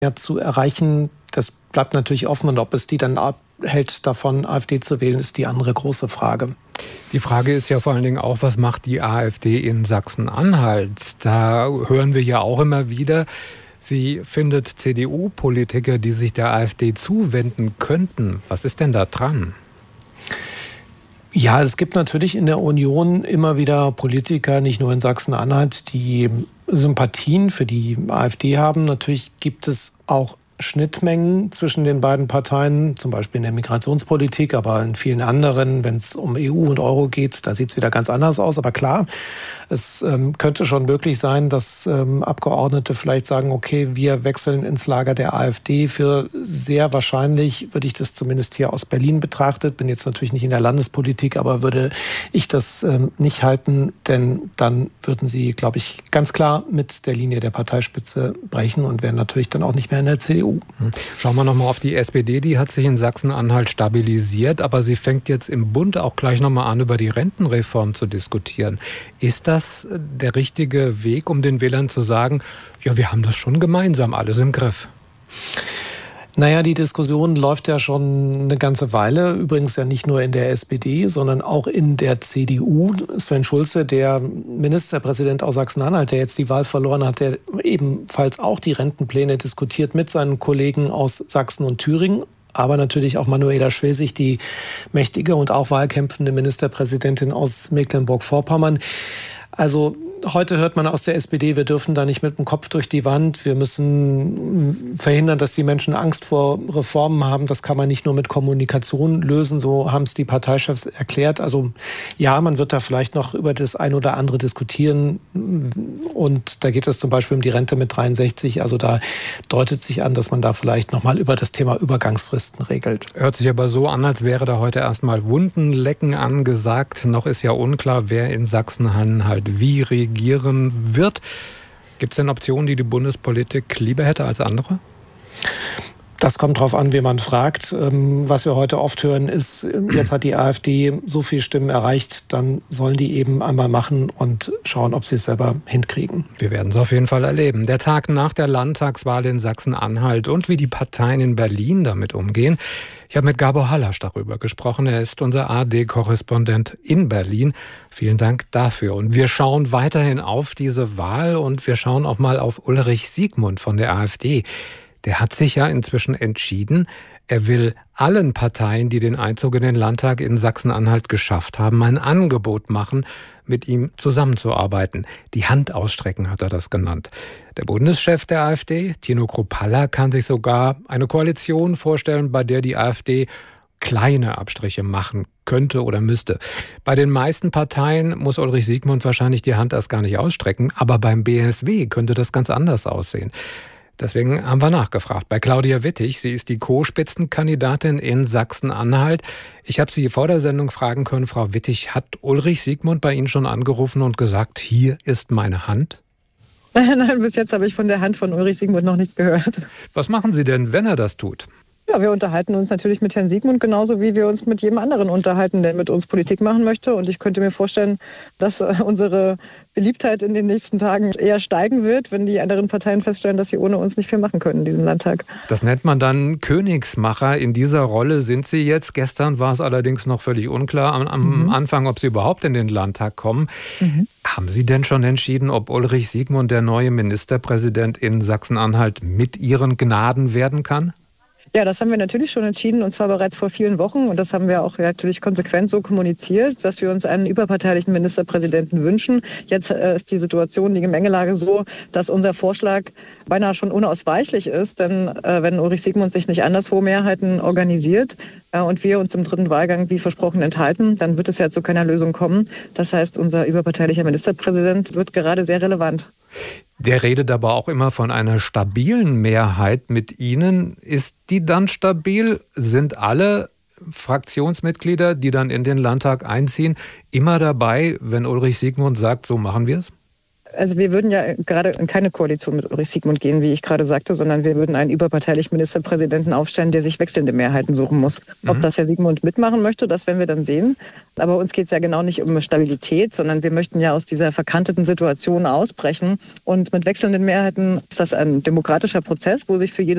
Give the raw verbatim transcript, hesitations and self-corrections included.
ja, zu erreichen, das bleibt natürlich offen. Und ob es die dann abhält, davon AfD zu wählen, ist die andere große Frage. Die Frage ist ja vor allen Dingen auch, was macht die AfD in Sachsen-Anhalt? Da hören wir ja auch immer wieder, sie findet C D U-Politiker, die sich der AfD zuwenden könnten. Was ist denn da dran? Ja, es gibt natürlich in der Union immer wieder Politiker, nicht nur in Sachsen-Anhalt, die Sympathien für die AfD haben. Natürlich gibt es auch Schnittmengen zwischen den beiden Parteien, zum Beispiel in der Migrationspolitik, aber in vielen anderen, wenn es um E U und Euro geht, da sieht es wieder ganz anders aus. Aber klar, es ähm, könnte schon möglich sein, dass ähm, Abgeordnete vielleicht sagen, okay, wir wechseln ins Lager der AfD. Für sehr wahrscheinlich würde ich das zumindest hier aus Berlin betrachtet, bin jetzt natürlich nicht in der Landespolitik, aber würde ich das ähm, nicht halten, denn dann würden sie, glaube ich, ganz klar mit der Linie der Parteispitze brechen und wären natürlich dann auch nicht mehr in der C D U. Schauen wir nochmal auf die S P D, die hat sich in Sachsen-Anhalt stabilisiert, aber sie fängt jetzt im Bund auch gleich nochmal an, über die Rentenreform zu diskutieren. Ist das der richtige Weg, um den Wählern zu sagen, ja, wir haben das schon gemeinsam alles im Griff? Naja, die Diskussion läuft ja schon eine ganze Weile. Übrigens ja nicht nur in der S P D, sondern auch in der C D U. Sven Schulze, der Ministerpräsident aus Sachsen-Anhalt, der jetzt die Wahl verloren hat, der ebenfalls auch die Rentenpläne diskutiert mit seinen Kollegen aus Sachsen und Thüringen. Aber natürlich auch Manuela Schwesig, die mächtige und auch wahlkämpfende Ministerpräsidentin aus Mecklenburg-Vorpommern. Also heute hört man aus der S P D, wir dürfen da nicht mit dem Kopf durch die Wand. Wir müssen verhindern, dass die Menschen Angst vor Reformen haben. Das kann man nicht nur mit Kommunikation lösen. So haben es die Parteichefs erklärt. Also ja, man wird da vielleicht noch über das ein oder andere diskutieren. Und da geht es zum Beispiel um die Rente mit dreiundsechzig. Also da deutet sich an, dass man da vielleicht noch mal über das Thema Übergangsfristen regelt. Hört sich aber so an, als wäre da heute erstmal Wundenlecken angesagt. Noch ist ja unklar, wer in Sachsen-Anhalt wie regieren wird. Gibt es denn Optionen, die die Bundespolitik lieber hätte als andere? Das kommt drauf an, wie man fragt. Was wir heute oft hören ist, jetzt hat die AfD so viele Stimmen erreicht, dann sollen die eben einmal machen und schauen, ob sie es selber hinkriegen. Wir werden es auf jeden Fall erleben. Der Tag nach der Landtagswahl in Sachsen-Anhalt und wie die Parteien in Berlin damit umgehen. Ich habe mit Gabor Hallasch darüber gesprochen. Er ist unser A R D-Korrespondent in Berlin. Vielen Dank dafür. Und wir schauen weiterhin auf diese Wahl und wir schauen auch mal auf Ulrich Siegmund von der AfD. Der hat sich ja inzwischen entschieden, er will allen Parteien, die den Einzug in den Landtag in Sachsen-Anhalt geschafft haben, ein Angebot machen, mit ihm zusammenzuarbeiten. Die Hand ausstrecken, hat er das genannt. Der Bundeschef der AfD, Tino Kruppalla, kann sich sogar eine Koalition vorstellen, bei der die AfD kleine Abstriche machen könnte oder müsste. Bei den meisten Parteien muss Ulrich Siegmund wahrscheinlich die Hand erst gar nicht ausstrecken, aber beim B S W könnte das ganz anders aussehen. Deswegen haben wir nachgefragt bei Claudia Wittig. Sie ist die Co-Spitzenkandidatin in Sachsen-Anhalt. Ich habe Sie vor der Sendung fragen können, Frau Wittig, hat Ulrich Siegmund bei Ihnen schon angerufen und gesagt, hier ist meine Hand? Nein, nein, bis jetzt habe ich von der Hand von Ulrich Siegmund noch nichts gehört. Was machen Sie denn, wenn er das tut? Ja, wir unterhalten uns natürlich mit Herrn Siegmund genauso, wie wir uns mit jedem anderen unterhalten, der mit uns Politik machen möchte. Und ich könnte mir vorstellen, dass unsere Beliebtheit in den nächsten Tagen eher steigen wird, wenn die anderen Parteien feststellen, dass sie ohne uns nicht viel machen können in diesem Landtag. Das nennt man dann Königsmacher. In dieser Rolle sind Sie jetzt. Gestern war es allerdings noch völlig unklar am, am mhm. Anfang, ob Sie überhaupt in den Landtag kommen. Mhm. Haben Sie denn schon entschieden, ob Ulrich Siegmund der neue Ministerpräsident in Sachsen-Anhalt mit Ihren Gnaden werden kann? Ja, das haben wir natürlich schon entschieden und zwar bereits vor vielen Wochen und das haben wir auch natürlich konsequent so kommuniziert, dass wir uns einen überparteilichen Ministerpräsidenten wünschen. Jetzt äh, ist die Situation, die Gemengelage so, dass unser Vorschlag beinahe schon unausweichlich ist, denn äh, wenn Ulrich Siegmund sich nicht anderswo Mehrheiten organisiert äh, und wir uns im dritten Wahlgang wie versprochen enthalten, dann wird es ja zu keiner Lösung kommen. Das heißt, unser überparteilicher Ministerpräsident wird gerade sehr relevant. Der redet aber auch immer von einer stabilen Mehrheit mit Ihnen. Ist die dann stabil? Sind alle Fraktionsmitglieder, die dann in den Landtag einziehen, immer dabei, wenn Ulrich Siegmund sagt, so machen wir es? Also wir würden ja gerade in keine Koalition mit Ulrich Siegmund gehen, wie ich gerade sagte, sondern wir würden einen überparteilichen Ministerpräsidenten aufstellen, der sich wechselnde Mehrheiten suchen muss. Mhm. Ob das Herr Siegmund mitmachen möchte, das werden wir dann sehen. Aber uns geht es ja genau nicht um Stabilität, sondern wir möchten ja aus dieser verkanteten Situation ausbrechen. Und mit wechselnden Mehrheiten ist das ein demokratischer Prozess, wo sich für jedes